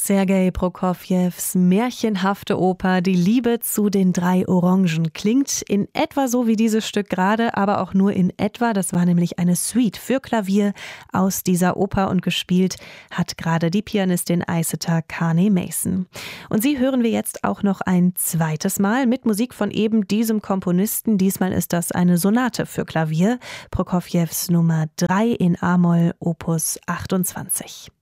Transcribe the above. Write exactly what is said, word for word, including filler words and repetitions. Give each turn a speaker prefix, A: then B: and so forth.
A: Sergei Prokofjews märchenhafte Oper Die Liebe zu den drei Orangen klingt in etwa so wie dieses Stück gerade, aber auch nur in etwa. Das war nämlich eine Suite für Klavier aus dieser Oper und gespielt hat gerade die Pianistin Iceta Carney Mason. Und sie hören wir jetzt auch noch ein zweites Mal mit Musik von eben diesem Komponisten. Diesmal ist das eine Sonate für Klavier, Prokofjews Nummer drei in A-Moll, Opus achtundzwanzig.